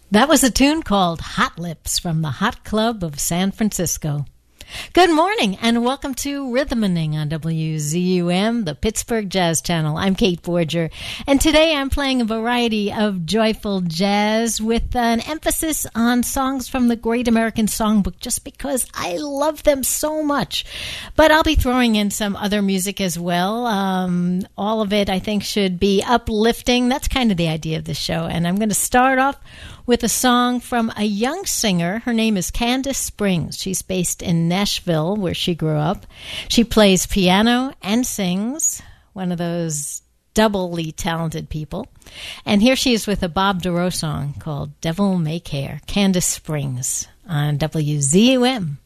That was a tune called Hot Lips from the Hot Club of San Francisco. Good morning and welcome to Rhythmaning on WZUM, the Pittsburgh Jazz Channel. I'm Kate Borger, and today I'm playing a variety of joyful jazz with an emphasis on songs from the Great American Songbook just because I love them so much. But I'll be throwing in some other music as well. All of it I think should be uplifting. That's kind of the idea of the show. And I'm going to start off with a song from a young singer. Her name is Candace Springs. She's based in Nashville, where she grew up. She plays piano and sings, one of those doubly talented people. And here she is with a Bob Dorough song called Devil May Care. Candace Springs on WZUM.